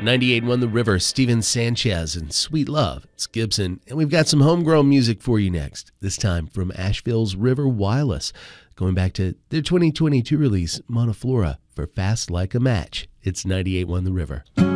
98.1 The River, Steven Sanchez and Sweet Love. It's Gibson. And we've got some homegrown music for you next. This time from Asheville's River Wireless. Going back to their 2022 release, Monoflora, for Fast Like a Match. It's 98.1 The River.